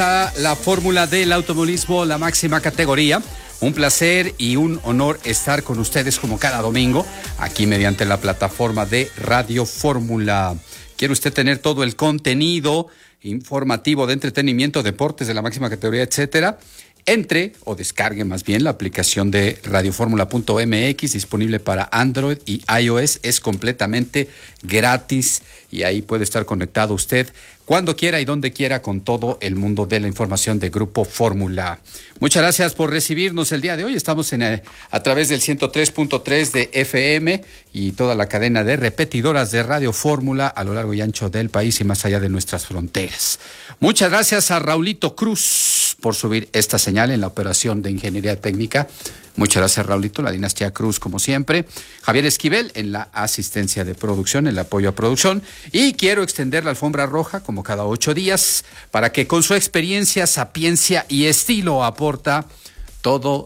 La fórmula del automovilismo, la máxima categoría. Un placer y un honor estar con ustedes como cada domingo, aquí mediante la plataforma de Radio Fórmula. ¿Quiere usted tener todo el contenido informativo de entretenimiento, deportes de la máxima categoría, etcétera? Entre o descargue más bien la aplicación de radioformula.mx, disponible para Android y iOS. Es completamente gratis y ahí puede estar conectado usted cuando quiera y donde quiera con todo el mundo de la información de Grupo Fórmula. Muchas gracias por recibirnos el día de hoy. Estamos a través del 103.3 de FM y toda la cadena de repetidoras de Radio Fórmula a lo largo y ancho del país y más allá de nuestras fronteras. Muchas gracias a Raulito Cruz por subir esta señal en la operación de ingeniería técnica. Muchas gracias, Raulito, la dinastía Cruz, como siempre. Javier Esquivel en la asistencia de producción, el apoyo a producción. Y quiero extender la alfombra roja, como cada 8 días, para que con su experiencia, sapiencia y estilo aporta todo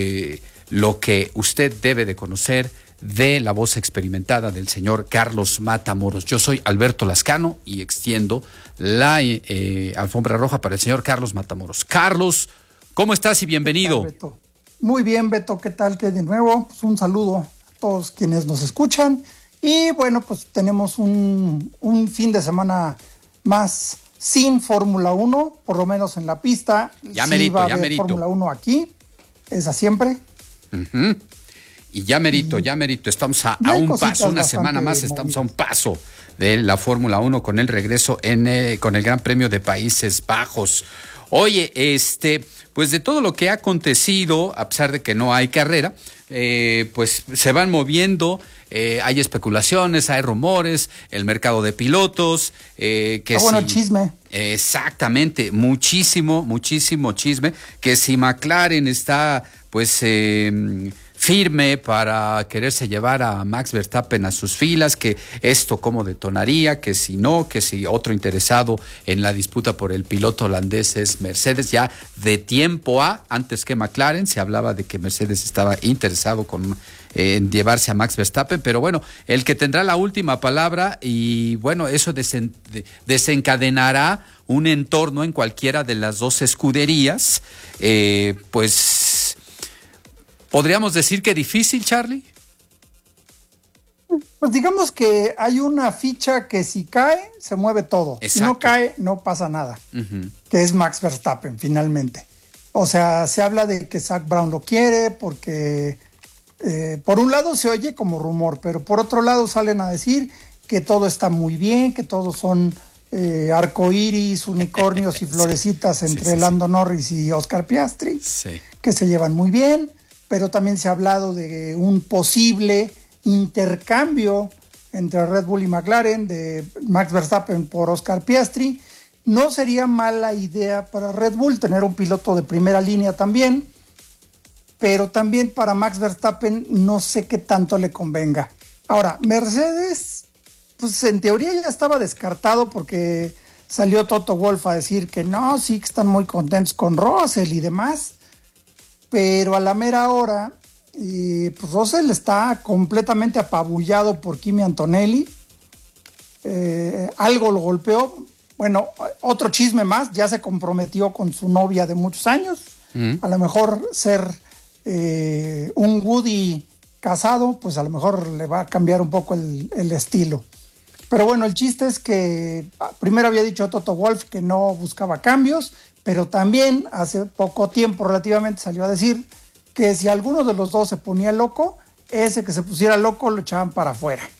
lo que usted debe de conocer de la voz experimentada del señor Carlos Matamoros. Yo soy Alberto Lascano y extiendo la alfombra roja para el señor Carlos Matamoros. Carlos, ¿cómo estás y bienvenido? ¿Qué tal, Beto? Muy bien, Beto, ¿qué tal? Que de nuevo, pues un saludo a todos quienes nos escuchan. Y bueno, pues tenemos un fin de semana más sin Fórmula 1, por lo menos en la pista. Ya sí merito, va a ya haber merito. Fórmula 1 aquí, esa siempre. Uh-huh. Y ya merito, estamos a un paso, una semana más, estamos a un paso de la Fórmula 1 con el regreso con el Gran Premio de Países Bajos. Oye, pues de todo lo que ha acontecido, a pesar de que no hay carrera, pues se van moviendo, hay especulaciones, hay rumores, el mercado de pilotos, bueno, el chisme. Exactamente, muchísimo chisme, que si McLaren está, pues, firme para quererse llevar a Max Verstappen a sus filas, que esto cómo detonaría, que si no, que si otro interesado en la disputa por el piloto holandés es Mercedes. Ya de tiempo antes que McLaren, se hablaba de que Mercedes estaba interesado en llevarse a Max Verstappen, pero bueno, el que tendrá la última palabra y bueno, eso desencadenará un entorno en cualquiera de las dos escuderías, pues ¿podríamos decir que difícil, Charlie? Pues digamos que hay una ficha que si cae, se mueve todo. Exacto. Si no cae, no pasa nada. Uh-huh. Que es Max Verstappen, finalmente. O sea, se habla de que Zak Brown lo quiere porque, por un lado se oye como rumor, pero por otro lado salen a decir que todo está muy bien, que todos son arcoíris, unicornios y florecitas entre sí. Lando Norris y Oscar Piastri, sí. Que se llevan muy bien. Pero también se ha hablado de un posible intercambio entre Red Bull y McLaren de Max Verstappen por Oscar Piastri. No sería mala idea para Red Bull tener un piloto de primera línea también, pero también para Max Verstappen no sé qué tanto le convenga. Ahora, Mercedes, pues en teoría ya estaba descartado porque salió Toto Wolff a decir que no, sí que están muy contentos con Russell y demás. Pero a la mera hora, pues Russell está completamente apabullado por Kimi Antonelli. Algo lo golpeó. Bueno, otro chisme más, ya se comprometió con su novia de muchos años. A lo mejor ser un Woody casado, pues a lo mejor le va a cambiar un poco el estilo. Pero bueno, el chiste es que primero había dicho Toto Wolff que no buscaba cambios, pero también hace poco tiempo relativamente salió a decir que si alguno de los dos se ponía loco, ese que se pusiera loco lo echaban para afuera.